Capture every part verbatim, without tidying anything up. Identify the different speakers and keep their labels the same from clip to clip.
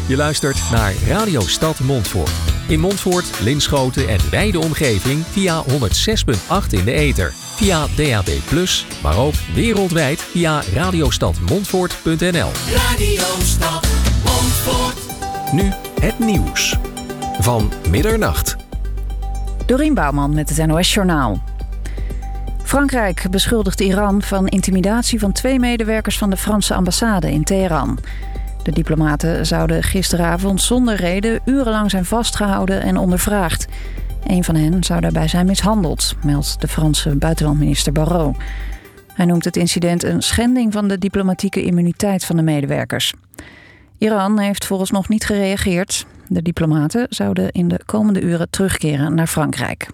Speaker 1: Je luistert naar Radio Stad Montfoort. In Montfoort, Linschoten en wijde omgeving via honderd zes komma acht in de ether. Via D A B plus, maar ook wereldwijd via radiostadmontfoort punt n l.
Speaker 2: Radio Stad Montfoort.
Speaker 1: Nu het nieuws van middernacht.
Speaker 3: Dorien Bouwman met het N O S-journaal. Frankrijk beschuldigt Iran van intimidatie van twee medewerkers van de Franse ambassade in Teheran. De diplomaten zouden gisteravond zonder reden urenlang zijn vastgehouden en ondervraagd. Een van hen zou daarbij zijn mishandeld, meldt de Franse buitenlandminister Barrot. Hij noemt het incident een schending van de diplomatieke immuniteit van de medewerkers. Iran heeft vooralsnog niet gereageerd. De diplomaten zouden in de komende uren terugkeren naar Frankrijk.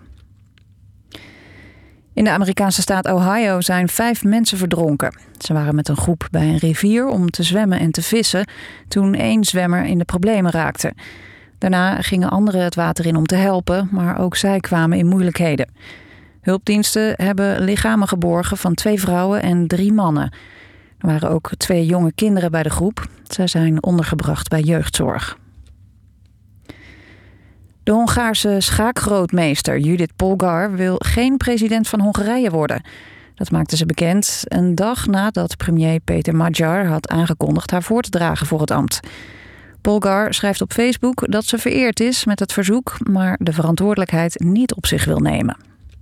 Speaker 3: In de Amerikaanse staat Ohio zijn vijf mensen verdronken. Ze waren met een groep bij een rivier om te zwemmen en te vissen toen één zwemmer in de problemen raakte. Daarna gingen anderen het water in om te helpen, maar ook zij kwamen in moeilijkheden. Hulpdiensten hebben lichamen geborgen van twee vrouwen en drie mannen. Er waren ook twee jonge kinderen bij de groep. Zij zijn ondergebracht bij jeugdzorg. De Hongaarse schaakgrootmeester Judith Polgar wil geen president van Hongarije worden. Dat maakte ze bekend een dag nadat premier Peter Magyar had aangekondigd haar voor te dragen voor het ambt. Polgar schrijft op Facebook dat ze vereerd is met het verzoek, maar de verantwoordelijkheid niet op zich wil nemen.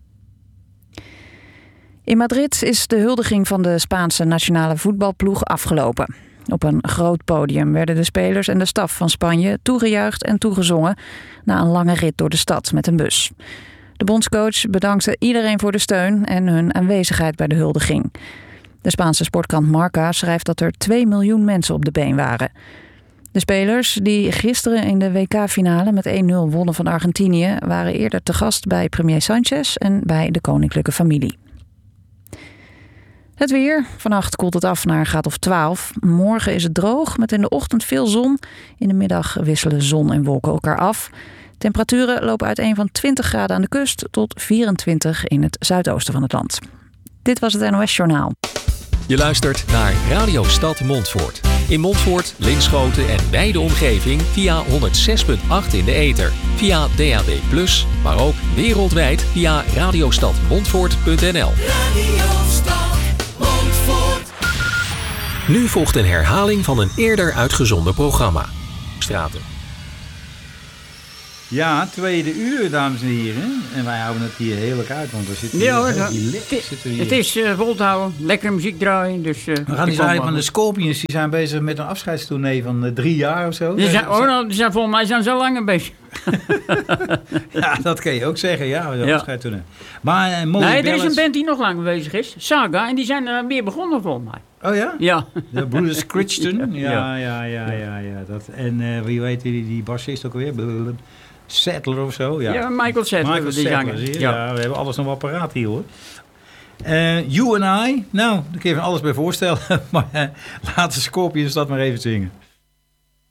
Speaker 3: In Madrid is de huldiging van de Spaanse nationale voetbalploeg afgelopen. Op een groot podium werden de spelers en de staf van Spanje toegejuicht en toegezongen na een lange rit door de stad met een bus. De bondscoach bedankte iedereen voor de steun en hun aanwezigheid bij de huldiging. De Spaanse sportkrant Marca schrijft dat er twee miljoen mensen op de been waren. De spelers, die gisteren in de W K-finale met één nul wonnen van Argentinië, waren eerder te gast bij premier Sanchez en bij de koninklijke familie. Het weer. Vannacht koelt het af naar een graad of twaalf. Morgen is het droog met in de ochtend veel zon. In de middag wisselen zon en wolken elkaar af. Temperaturen lopen uiteen van twintig graden aan de kust tot vierentwintig in het zuidoosten van het land. Dit was het N O S-journaal.
Speaker 1: Je luistert naar Radio Stad Montfoort. In Montfoort, Linschoten en wijde omgeving via honderd zes komma acht in de ether. Via D A B plus, maar ook wereldwijd via radiostadmontfoort punt n l.
Speaker 2: Radio Stad Montfoort.
Speaker 1: Nu volgt een herhaling van een eerder uitgezonden programma. Straten.
Speaker 4: Ja, tweede uur, dames en heren. En wij houden het hier heerlijk uit, want we zitten hier
Speaker 5: ja, hoor,
Speaker 4: heel relaxed, zitten we hier.
Speaker 5: Het is uh, vol te houden, lekkere muziek draaien. Dus, uh,
Speaker 4: we gaan die van de Scorpions, die zijn bezig met een afscheidstournee van uh, drie jaar of zo.
Speaker 5: Die zijn, oh, nou, die zijn volgens mij zijn zo langer bezig.
Speaker 4: Ja, dat kan je ook zeggen, ja, een
Speaker 5: ja.
Speaker 4: afscheidstournee. Maar uh, mooie
Speaker 5: nee, er
Speaker 4: ballads.
Speaker 5: is een band die nog langer bezig is, Saga, en die zijn uh, weer begonnen volgens mij.
Speaker 4: Oh ja?
Speaker 5: Ja.
Speaker 4: De Bruce Crichton. Ja,
Speaker 5: ja,
Speaker 4: ja, ja, ja, ja. Dat. En uh, wie weet die, die bassist ook alweer? Sattler of zo? Ja,
Speaker 5: ja Michael Sattler.
Speaker 4: Michael
Speaker 5: die
Speaker 4: Sattler, zie je?
Speaker 5: ja.
Speaker 4: Ja, we hebben alles nog wel paraat hier, hoor. Uh, you and I, nou, daar kun je van alles bij voorstellen. Maar uh, laten Scorpions dat maar even zingen.